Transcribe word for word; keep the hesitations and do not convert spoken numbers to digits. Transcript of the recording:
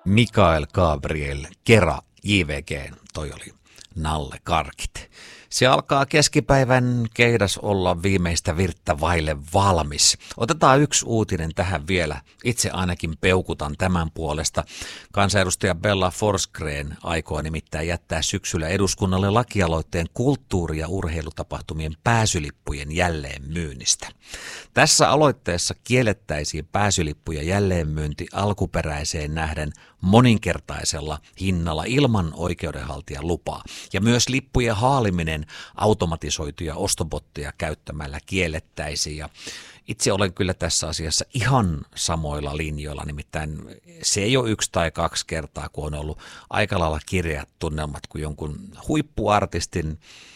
Mikael Gabriel Kera J V G, toi oli Nalle Karkit. Se alkaa keskipäivän keidas olla viimeistä virttä vaille valmis. Otetaan yksi uutinen tähän vielä. Itse ainakin peukutan tämän puolesta. Kansanedustaja Bella Forsgren aikoo nimittäin jättää syksyllä eduskunnalle lakialoitteen kulttuuri- ja urheilutapahtumien pääsylippujen jälleenmyynnistä. Tässä aloitteessa kiellettäisiin pääsylippujen jälleenmyynti alkuperäiseen nähden moninkertaisella hinnalla ilman oikeudenhaltijan lupaa. Ja myös lippujen haaliminen automatisoituja ostobotteja käyttämällä kiellettäisiin. Ja itse olen kyllä tässä asiassa ihan samoilla linjoilla, nimittäin se ei ole yksi tai kaksi kertaa, kun on ollut aika lailla kirjat tunnelmat, kun jonkun huippuartistin